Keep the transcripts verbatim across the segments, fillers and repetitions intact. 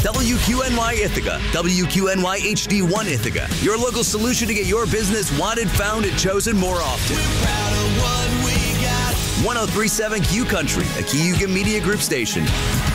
W Q N Y Ithaca, W Q N Y H D one Ithaca, your local solution to get your business wanted, found, and chosen more often. We're proud of what we got. one oh three point seven Q Country, a Cayuga Media Group station.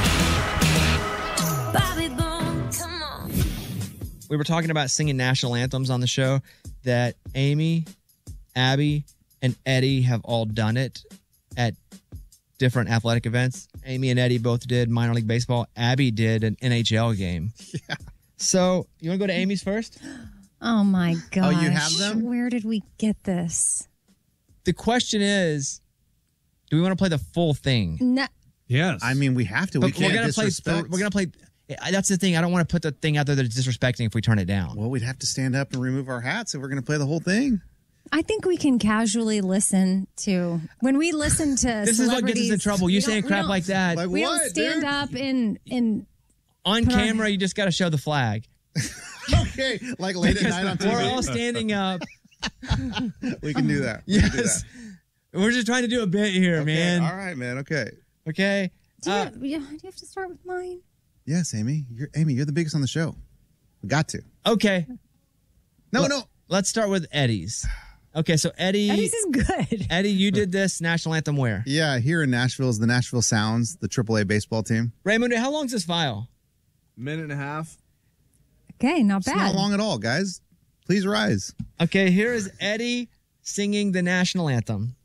Bobby Bone, come on. We were talking about singing national anthems on the show, that Amy, Abby, and Eddie have all done it at different athletic events. Amy and Eddie both did minor league baseball. Abby did an N H L game. Yeah. So, you want to go to Amy's first? Oh, my gosh. Oh, you have them? Where did we get this? The question is, do we want to play the full thing? No. Yes. I mean, we have to. We But we're can't gonna play. disrespect. We're gonna play. That's the thing. I don't want to put the thing out there that's disrespecting if we turn it down. Well, we'd have to stand up and remove our hats if we're going to play the whole thing. I think we can casually listen to when we listen to This is what gets us in trouble. You we saying don't- crap we like that Like We what, don't stand dude? up and and on put our- camera. You just got to show the flag. Okay, like late at night on T V. We're all standing up. We can do that. We can do Yes, that. we're just trying to do a bit here, Okay, man. all right, man. Okay. Okay. do you, Uh, have, yeah, do you have to start with mine? Yes, Amy. You're Amy. You're the biggest on the show. We got to. okay. No, Well, no. Let's start with Eddie's. Okay, so Eddie, Eddie's is good. Eddie, you did this national anthem where? Yeah, here in Nashville is the Nashville Sounds, the triple A baseball team. Raymond, how long's this file? Minute and a half. Okay, not It's bad. not long at all, guys. Please rise. Okay, here is Eddie singing the national anthem.